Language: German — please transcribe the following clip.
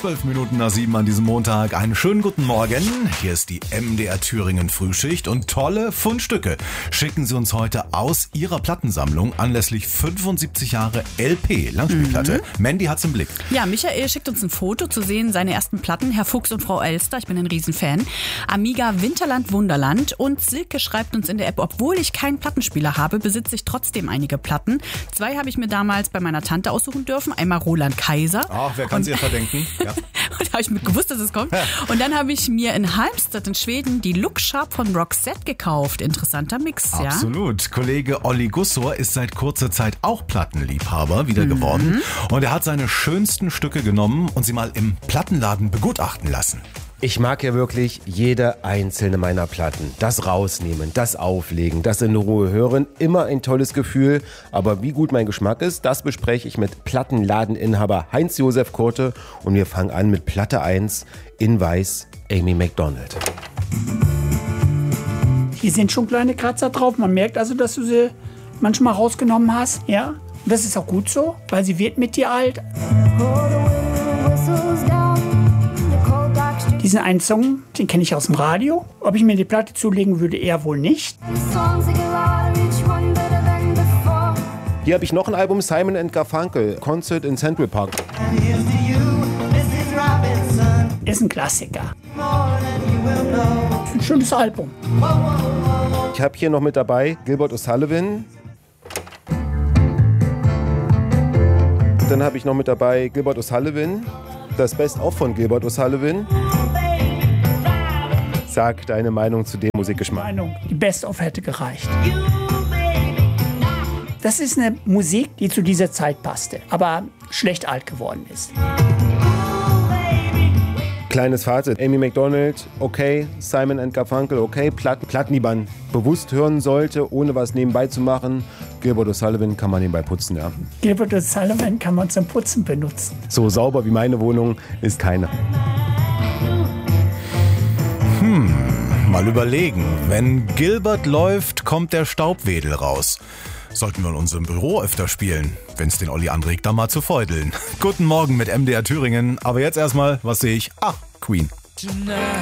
7:12 an diesem Montag. Einen schönen guten Morgen. Hier ist die MDR Thüringen Frühschicht und tolle Fundstücke schicken Sie uns heute aus Ihrer Plattensammlung anlässlich 75 Jahre LP, Langspielplatte. Mandy hat's im Blick. Ja, Michael schickt uns ein Foto zu sehen, seine ersten Platten, Herr Fuchs und Frau Elster, ich bin ein Riesenfan. Amiga Winterland Wunderland und Silke schreibt uns in der App, obwohl ich keinen Plattenspieler habe, besitze ich trotzdem einige Platten. 2 habe ich mir damals bei meiner Tante aussuchen dürfen, einmal Roland Kaiser. Ach, wer kann es ihr verdenken? Ja. Und da habe ich gewusst, dass es kommt. Ja. Und dann habe ich mir in Halmstad in Schweden die Look Sharp von Roxette gekauft. Interessanter Mix, ja? Absolut. Kollege Olli Gussor ist seit kurzer Zeit auch Plattenliebhaber wieder geworden. Und er hat seine schönsten Stücke genommen und sie mal im Plattenladen begutachten lassen. Ich mag ja wirklich jede einzelne meiner Platten. Das Rausnehmen, das Auflegen, das in Ruhe hören, immer ein tolles Gefühl. Aber wie gut mein Geschmack ist, das bespreche ich mit Plattenladeninhaber Heinz-Josef Kurte. Und wir fangen an mit Platte 1 in Weiß, Amy Macdonald. Hier sind schon kleine Kratzer drauf. Man merkt also, dass du sie manchmal rausgenommen hast. Ja, und das ist auch gut so, weil sie wird mit dir alt. Diesen einen Song, den kenne ich aus dem Radio. Ob ich mir die Platte zulegen würde, eher wohl nicht. Hier habe ich noch ein Album, Simon & Garfunkel, Concert in Central Park. Ist ein Klassiker. Ein schönes Album. Ich habe hier noch mit dabei Gilbert O'Sullivan. Dann habe ich noch mit dabei Gilbert O'Sullivan, das Best-of von Gilbert O'Sullivan. Sag deine Meinung zu dem Musikgeschmack. Die Best-of hätte gereicht. Das ist eine Musik, die zu dieser Zeit passte, aber schlecht alt geworden ist. Kleines Fazit. Amy Macdonald, okay. Simon & Garfunkel, okay. Platten, die man bewusst hören sollte, ohne was nebenbei zu machen. Gilbert O'Sullivan kann man nebenbei putzen, ja. Gilbert O'Sullivan kann man zum Putzen benutzen. So sauber wie meine Wohnung ist keine. Mal überlegen. Wenn Gilbert läuft, kommt der Staubwedel raus. Sollten wir in unserem Büro öfter spielen, wenn es den Olli anregt, da mal zu feudeln. Guten Morgen mit MDR Thüringen. Aber jetzt erstmal, was sehe ich? Queen.